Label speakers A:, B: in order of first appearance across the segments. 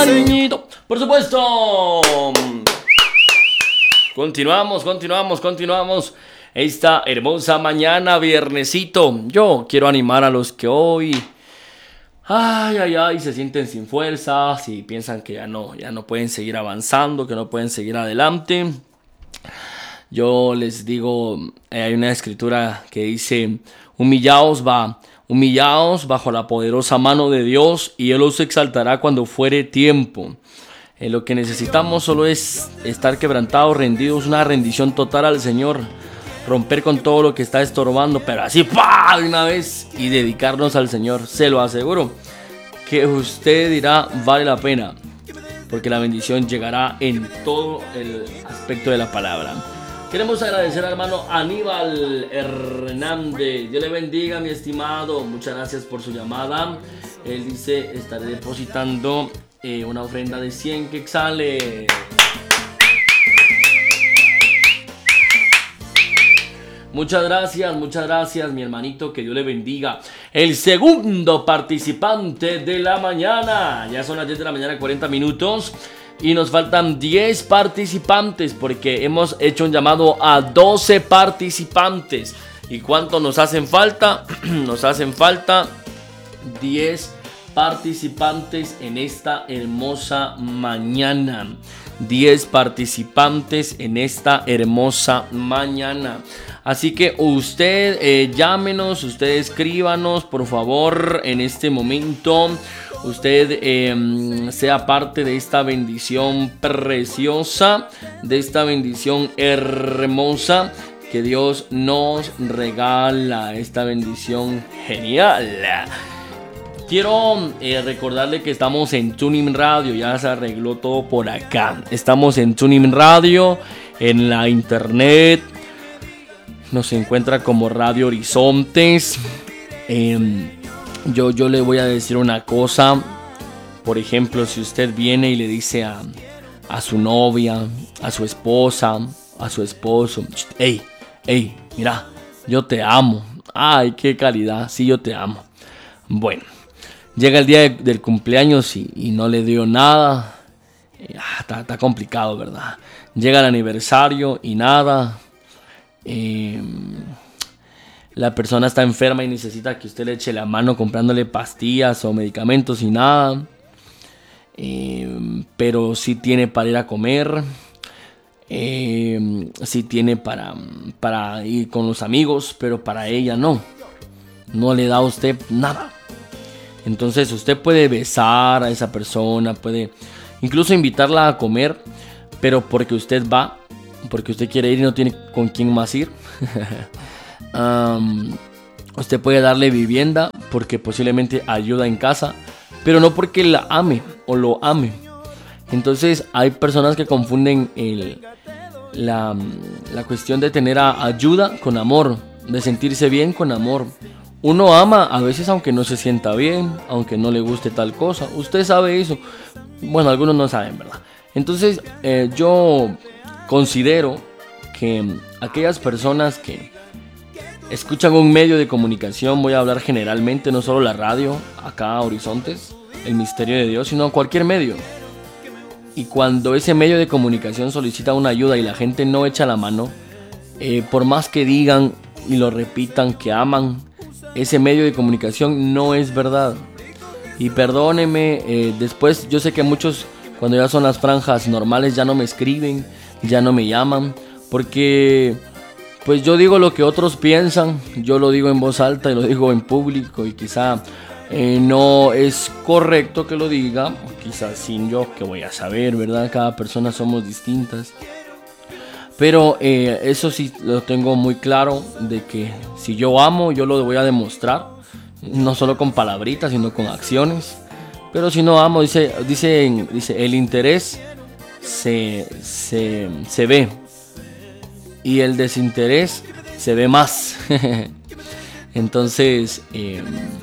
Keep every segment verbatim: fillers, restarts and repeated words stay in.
A: añito. Por supuesto. Continuamos, continuamos, continuamos. Esta hermosa mañana, viernesito. Yo quiero animar a los que hoy, ay, ay, ay, se sienten sin fuerzas y piensan que ya no, ya no pueden seguir avanzando, que no pueden seguir adelante. Yo les digo, eh, hay una escritura que dice: humillaos va, humillaos bajo la poderosa mano de Dios y Él os exaltará cuando fuere tiempo. Eh, lo que necesitamos solo es estar quebrantados, rendidos, una rendición total al Señor. Romper con todo lo que está estorbando, pero así, ¡pah!, de una vez, y dedicarnos al Señor. Se lo aseguro que usted dirá, vale la pena, porque la bendición llegará en todo el aspecto de la palabra. Queremos agradecer al hermano Aníbal Hernández. Dios le bendiga, mi estimado. Muchas gracias por su llamada. Él dice: estaré depositando eh, una ofrenda de cien quetzales. Muchas gracias, muchas gracias, mi hermanito, que Dios le bendiga. El segundo participante de la mañana. Ya son las diez de la mañana, cuarenta minutos. Y nos faltan diez participantes porque hemos hecho un llamado a doce participantes. ¿Y cuánto nos hacen falta? Nos hacen falta diez participantes en esta hermosa mañana. diez participantes en esta hermosa mañana. Así que usted eh, llámenos, usted escríbanos, por favor, en este momento. Usted eh, sea parte de esta bendición preciosa, de esta bendición hermosa que Dios nos regala, esta bendición genial. Quiero eh, recordarle que estamos en TuneIn Radio, ya se arregló todo por acá. Estamos en TuneIn Radio, en la internet. Nos encuentra como Radio Horizontes. Eh, yo, yo le voy a decir una cosa. Por ejemplo, si usted viene y le dice a, a su novia, a su esposa, a su esposo: hey, hey, mira, yo te amo. Ay, qué calidad, sí, yo te amo. Bueno, llega el día de, del cumpleaños y, y no le dio nada. Está, está complicado, ¿verdad? Llega el aniversario y nada. Eh, la persona está enferma y necesita que usted le eche la mano comprándole pastillas o medicamentos y nada. Eh, pero sí tiene para ir a comer. Eh, sí tiene para, para ir con los amigos, pero para ella no. No le da a usted nada. Entonces usted puede besar a esa persona, puede incluso invitarla a comer, pero porque usted va, porque usted quiere ir y no tiene con quién más ir. um, usted puede darle vivienda porque posiblemente ayuda en casa, pero no porque la ame o lo ame. Entonces hay personas que confunden el, la, la cuestión de tener a, ayuda con amor, de sentirse bien con amor. Uno ama a veces aunque no se sienta bien, aunque no le guste tal cosa. Usted sabe eso. Bueno, algunos no saben, ¿verdad? Entonces eh, yo considero que aquellas personas que escuchan un medio de comunicación, voy a hablar generalmente, no solo la radio, acá Horizontes, el misterio de Dios, sino cualquier medio. Y cuando ese medio de comunicación solicita una ayuda y la gente no echa la mano, eh, por más que digan y lo repitan que aman, ese medio de comunicación no es verdad. Y perdóneme, eh, después yo sé que muchos, cuando ya son las franjas normales, ya no me escriben, ya no me llaman, porque pues yo digo lo que otros piensan, yo lo digo en voz alta y lo digo en público, y quizá eh, no es correcto que lo diga, quizás sin yo que voy a saber, ¿verdad? Cada persona somos distintas. Pero eh, eso sí lo tengo muy claro, de que si yo amo, yo lo voy a demostrar, no solo con palabritas, sino con acciones. Pero si no amo, dice, dice, dice el interés se, se, se ve y el desinterés se ve más. Entonces eh,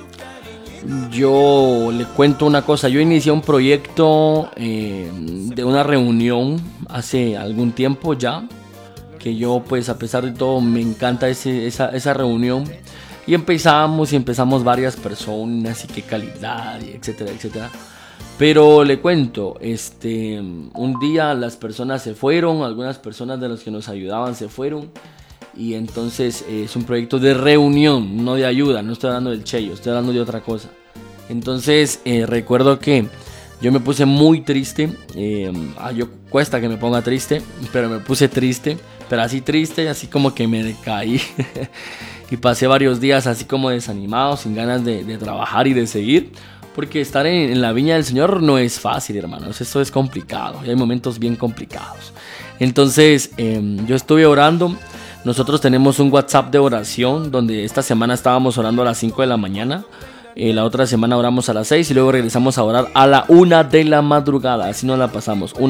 A: yo le cuento una cosa. Yo inicié un proyecto eh, de una reunión hace algún tiempo ya, que yo pues a pesar de todo me encanta ese, esa, esa reunión. Y empezamos y empezamos varias personas y qué calidad, y etcétera, etcétera. Pero le cuento, este, un día las personas se fueron, algunas personas de los que nos ayudaban se fueron. Y entonces eh, es un proyecto de reunión, no de ayuda. No estoy hablando del cheyo, estoy hablando de otra cosa. Entonces eh, recuerdo que yo me puse muy triste. eh, ah, yo cuesta que me ponga triste, pero me puse triste. Pero así triste, así como que me decaí. Y pasé varios días así como desanimado, sin ganas de, de trabajar y de seguir. Porque estar en, en la viña del Señor no es fácil, hermanos. Esto es complicado y hay momentos bien complicados. Entonces eh, yo estuve orando. Nosotros tenemos un WhatsApp de oración donde esta semana estábamos orando a las cinco de la mañana. Eh, la otra semana oramos a las seis y luego regresamos a orar a la una de la madrugada. Así nos la pasamos. Una